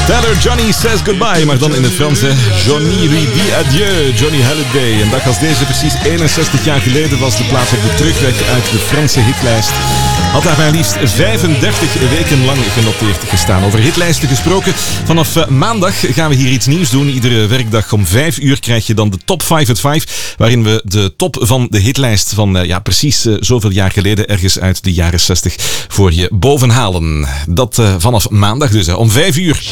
Taylor Johnny Says Goodbye, maar dan in het Frans, hè. Johnny lui dit adieu, Johnny Hallyday. Een dag als deze, precies 61 jaar geleden, was de plaats op de terugweg uit de Franse hitlijst. Had daar maar liefst 35 weken lang genoteerd gestaan. Over hitlijsten gesproken, vanaf maandag gaan we hier iets nieuws doen. Iedere werkdag om 5 uur krijg je dan de Top 5 at 5, waarin we de top van de hitlijst van precies zoveel jaar geleden, ergens uit de jaren 60, voor je bovenhalen. Dat vanaf maandag dus, om 5 uur.